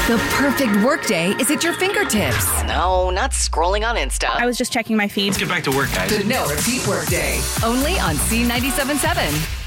The perfect workday is at your fingertips. No, not scrolling on Insta. I was just checking my feed. Let's get back to work, guys. The No Repeat Workday. Only on C97.7.